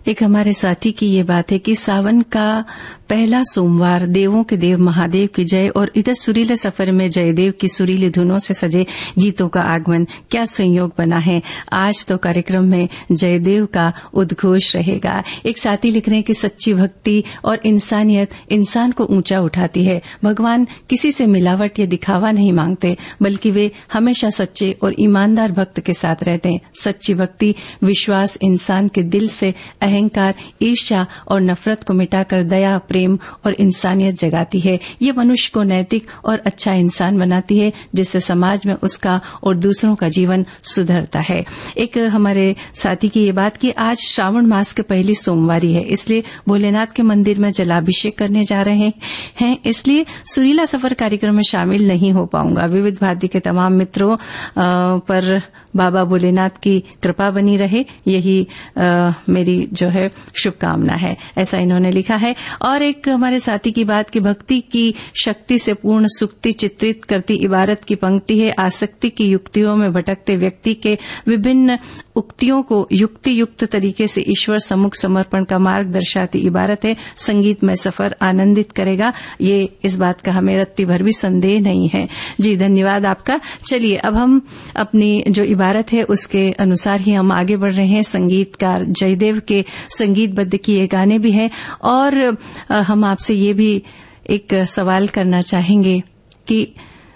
एक हमारे साथी की ये बात है कि सावन का पहला सोमवार, देवों के देव महादेव की जय, और इधर सुरीले सफर में जयदेव की सुरीली धुनों से सजे गीतों का आगमन, क्या संयोग बना है। आज तो कार्यक्रम में जयदेव का उद्घोष रहेगा। एक साथी लिख रहे हैं कि सच्ची भक्ति और इंसानियत इंसान को ऊंचा उठाती है। भगवान किसी से मिलावट या दिखावा नहीं मांगते, बल्कि वे हमेशा सच्चे और ईमानदार भक्त के साथ रहते हैं। सच्ची भक्ति विश्वास इंसान के दिल से अहंकार, ईर्ष्या और नफरत को मिटाकर दया, प्रेम और इंसानियत जगाती है। ये मनुष्य को नैतिक और अच्छा इंसान बनाती है, जिससे समाज में उसका और दूसरों का जीवन सुधरता है। एक हमारे साथी की ये बात कि आज श्रावण मास के पहली सोमवारी है, इसलिए भोलेनाथ के मंदिर में जलाभिषेक करने जा रहे हैं, इसलिए सुरीला सफर कार्यक्रम में शामिल नहीं हो पाऊंगा। विविध भारती के तमाम मित्रों पर बाबा भोलेनाथ की कृपा बनी रहे, यही मेरी जो है शुभकामना है, ऐसा इन्होंने लिखा है। और एक हमारे साथी की बात कि भक्ति की शक्ति से पूर्ण सुक्ति चित्रित करती इबारत की पंक्ति है। आसक्ति की युक्तियों में भटकते व्यक्ति के विभिन्न उक्तियों को युक्ति युक्त तरीके से ईश्वर सम्मुख समर्पण का मार्ग दर्शाती इबारत है। संगीतमय सफर आनंदित करेगा, ये इस बात का हमें रत्ती भर भी संदेह नहीं है। जी धन्यवाद आपका। चलिए अब हम अपनी जो इबारत है उसके अनुसार ही हम आगे बढ़ रहे हैं। संगीतकार जयदेव के संगीतबद्ध किए गाने भी हैं, और हम आपसे ये भी एक सवाल करना चाहेंगे कि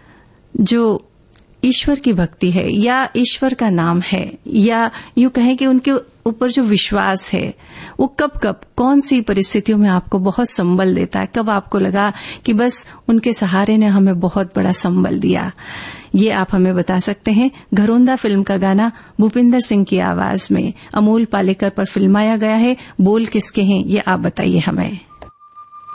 जो ईश्वर की भक्ति है या ईश्वर का नाम है, या यूं कहें कि उनके ऊपर जो विश्वास है, वो कब कब कौन सी परिस्थितियों में आपको बहुत संबल देता है, कब आपको लगा कि बस उनके सहारे ने हमें बहुत बड़ा संबल दिया, ये आप हमें बता सकते हैं। घरोंदा फिल्म का गाना भूपिंदर सिंह की आवाज में अमोल पालेकर पर फिल्माया गया है। बोल किसके हैं, ये आप बताइए हमें।